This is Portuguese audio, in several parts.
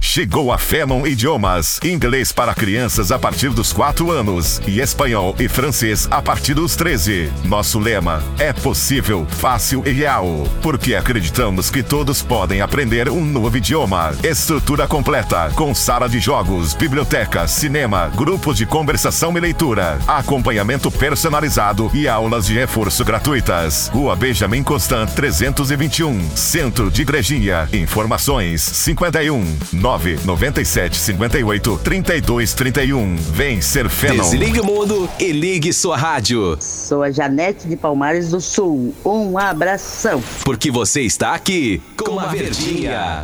Chegou a Phenom Idiomas, inglês para crianças a partir dos 4 anos e espanhol e francês a partir dos 13. Nosso lema é possível, fácil e real, porque acreditamos que todos podem aprender um novo idioma. Estrutura completa, com sala de jogos, biblioteca, cinema, grupos de conversação e leitura, acompanhamento personalizado e aulas de reforço gratuitas. Rua Benjamin Constant 321, Centro de Igrejinha. Informações 51 997 58 32 31. Vem ser Phenom. Desligue o mundo e ligue sua rádio. Sou a Janete de Palmares do Sul. Um abração. Porque você está aqui com a Verdinha.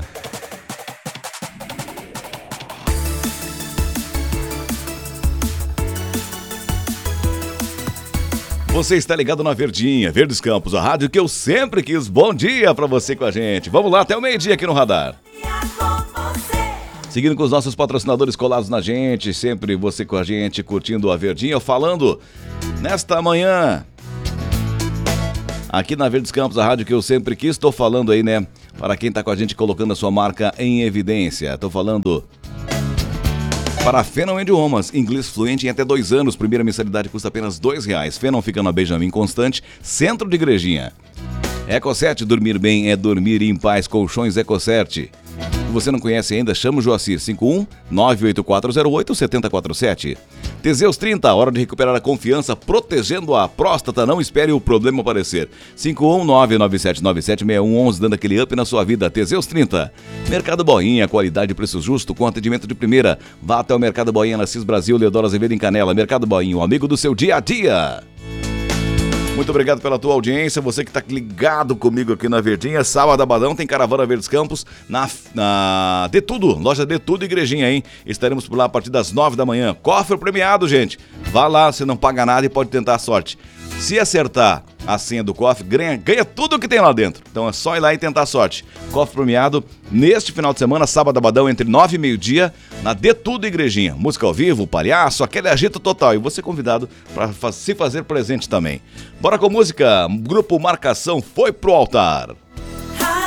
Você está ligado na Verdinha, Verdes Campos, a rádio que eu sempre quis. Bom dia pra você com a gente. Vamos lá até o meio-dia aqui no Radar. Seguindo com os nossos patrocinadores colados na gente, sempre você com a gente curtindo a Verdinha, falando nesta manhã aqui na Verdes Campos, a rádio que eu sempre quis. Estou falando aí, né, para quem tá com a gente colocando a sua marca em evidência. Estou falando para Phenom Idiomas, inglês fluente em até 2 anos. Primeira mensalidade custa apenas R$2. Phenom fica na Benjamin Constant, Centro de Igrejinha. Ecocert, dormir bem é dormir em paz. Colchões Ecocert. Se você não conhece ainda, chama o Joacir, 51 98408 7047. Teseus 30, hora de recuperar a confiança, protegendo a próstata. Não espere o problema aparecer. 51 99797 6111, dando aquele up na sua vida. Teseus 30. Mercado Boinha, qualidade e preço justo com atendimento de primeira. Vá até o Mercado Boinha na Cis Brasil, Leodoro Azevedo em Canela. Mercado Boinha, o amigo do seu dia a dia. Muito obrigado pela tua audiência, você que está ligado comigo aqui na Verdinha. Sábado Abadão tem Caravana Verdes Campos na De Tudo, loja De Tudo Igrejinha, hein? Estaremos por lá a partir das 9 da manhã. Cofre premiado, gente. Vá lá, você não paga nada e pode tentar a sorte. Se acertar a senha do cofre, ganha tudo o que tem lá dentro. Então é só ir lá e tentar a sorte. Cofre premiado neste final de semana, sábado Abadão, entre 9 e meio-dia, na De Tudo Igrejinha. Música ao vivo, palhaço, aquele agito total. E você convidado para se fazer presente também. Bora com música. Grupo Marcação foi pro altar.